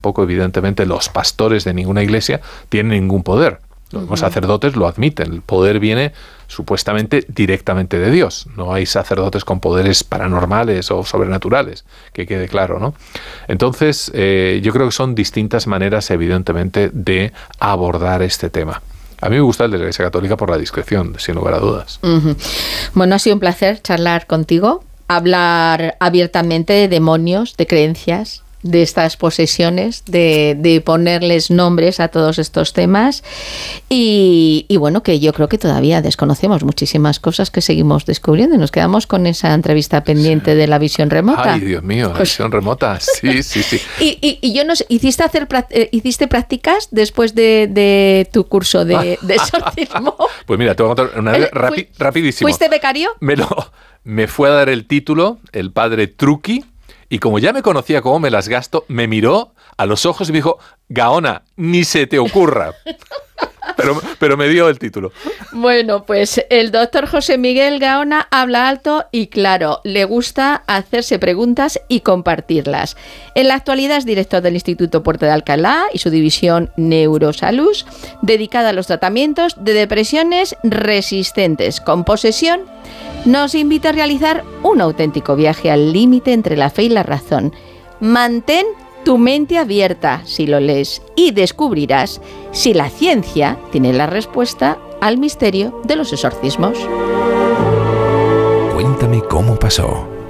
Tampoco, evidentemente, los pastores de ninguna iglesia tienen ningún poder. Los sacerdotes lo admiten. El poder viene supuestamente directamente de Dios. No hay sacerdotes con poderes paranormales o sobrenaturales, que quede claro, ¿no? Entonces, yo creo que son distintas maneras, evidentemente, de abordar este tema. A mí me gusta el de la Iglesia Católica por la discreción, sin lugar a dudas. Bueno, ha sido un placer charlar contigo, hablar abiertamente de demonios, de creencias, de estas posesiones, de ponerles nombres a todos estos temas y bueno, que yo creo que todavía desconocemos muchísimas cosas que seguimos descubriendo. Nos quedamos con esa entrevista pendiente de la visión remota. Ay, Dios mío, la visión remota, sí. Y yo no sé, ¿hiciste prácticas después de tu curso de exorcismo? Pues mira, te voy a contar una vez rapidísimo. ¿Fuiste becario? Me fue a dar el título el padre Truqui. Y como ya me conocía cómo me las gasto, me miró a los ojos y me dijo, Gaona, ni se te ocurra. Pero me dio el título. Bueno, pues el doctor José Miguel Gaona habla alto y claro, le gusta hacerse preguntas y compartirlas. En la actualidad es director del Instituto Puerta de Alcalá y su división Neurosalud, dedicada a los tratamientos de depresiones resistentes con posesión. Nos invita a realizar un auténtico viaje al límite entre la fe y la razón. Mantén tu mente abierta si lo lees y descubrirás si la ciencia tiene la respuesta al misterio de los exorcismos. Cuéntame cómo pasó.